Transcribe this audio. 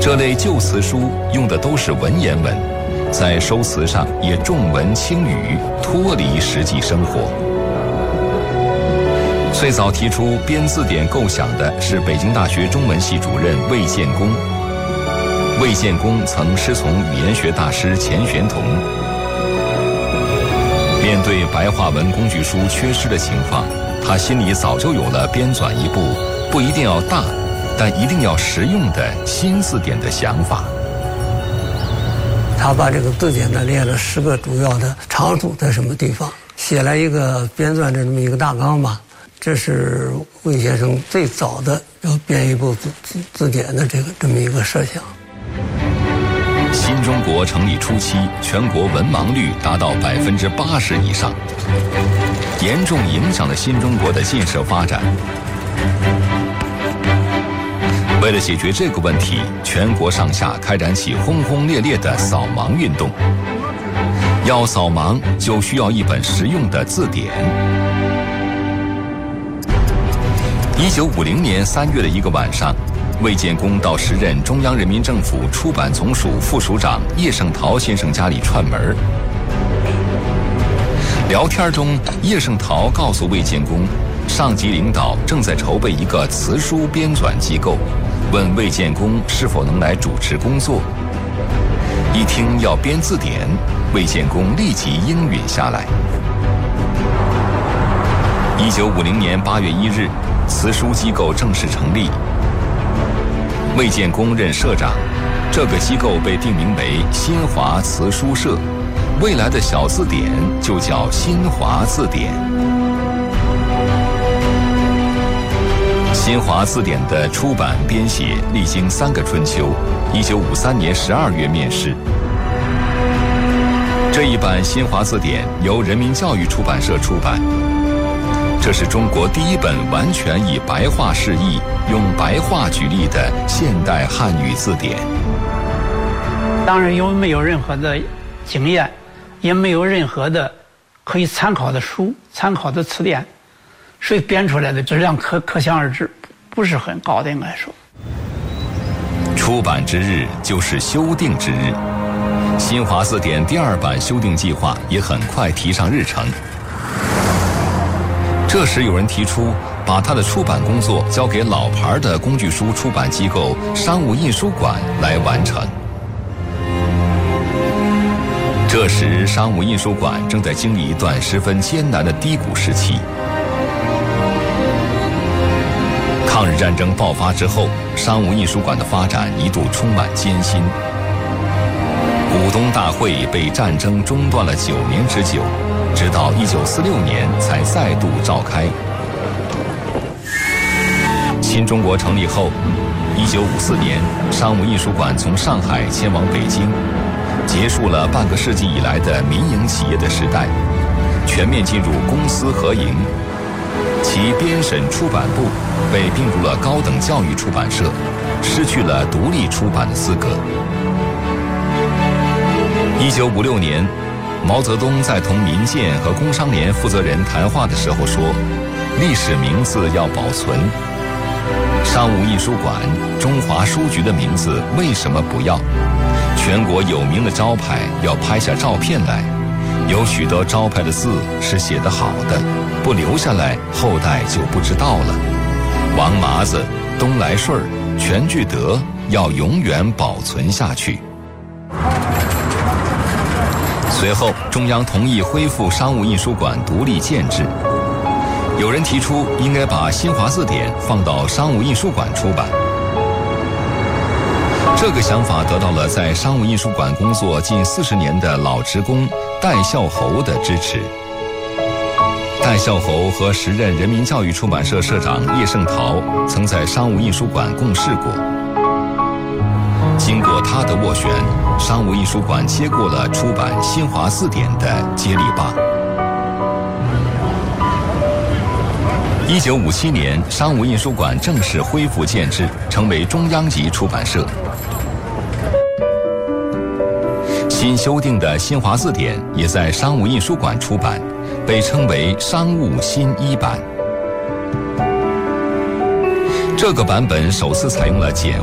这类旧词书用的都是文言文，在收词上也重文轻语，脱离实际生活。最早提出编字典构想的是北京大学中文系主任魏建功。魏建功曾师从语言学大师钱玄同。面对白话文工具书缺失的情况，他心里早就有了编纂一部不一定要大，但一定要实用的新字典的想法。 他把这个字典呢列了10个主要的场所在什么地方，写了一个编纂的这么一个大纲吧。这是魏先生最早的要编一部字典的这么一个设想。 新中国成立初期，全国文盲率达到80%以上，严重影响了新中国的建设发展。为了解决这个问题，全国上下开展起轰轰烈烈的扫盲运动。要扫盲，就需要一本实用的字典。1950年3月的一个晚上，魏建功到时任中央人民政府出版总署副署长叶圣陶先生家里串门。聊天中，叶圣陶告诉魏建功，上级领导正在筹备一个词书编纂机构，问魏建功是否能来主持工作。一听要编字典，魏建功立即应允下来。1950年8月1日，词书机构正式成立，魏建功任社长。这个机构被定名为新华词书社，未来的小字典就叫新华字典。新华字典的出版编写历经3个春秋，1953年12月面世。这一版新华字典由人民教育出版社出版，这是中国第一本完全以白话释义、用白话举例的现代汉语字典。 当然，因为没有任何的经验，也没有任何的可以参考的书、参考的词典，所以编出来的质量可想而知，不是很高的，应该说。 出版之日就是修订之日，新华字典第2版修订计划也很快提上日程。这时有人提出，把他的出版工作交给老牌的工具书出版机构商务印书馆来完成。这时商务印书馆正在经历一段十分艰难的低谷时期。抗日战争爆发之后，商务印书馆的发展一度充满艰辛。股东大会被战争中断了9年之久，直到1946年才再度召开。新中国成立后，1954年，商务印书馆从上海迁往北京，结束了半个世纪以来的民营企业的时代，全面进入公私合营。其编审出版部被并入了高等教育出版社，失去了独立出版的资格。1956年，毛泽东在同民建和工商联负责人谈话的时候说，历史名字要保存。商务印书馆、中华书局的名字为什么不要？全国有名的招牌要拍下照片来，有许多招牌的字是写得好的，不留下来后代就不知道了。王麻子、东来顺、全聚德要永远保存下去。随后，中央同意恢复商务印书馆独立建制。有人提出应该把新华字典放到商务印书馆出版。这个想法得到了在商务印书馆工作近40年的老职工戴孝侯的支持。戴孝侯和时任人民教育出版社社长叶圣陶曾在商务印书馆共事过。经过他的斡旋，商务印书馆接过了出版新华字典的接力棒。1957年，商务印书馆正式恢复建制，成为中央级出版社。新修订的新华字典也在商务印书馆出版，被称为商务新1版。这个版本首次采用了简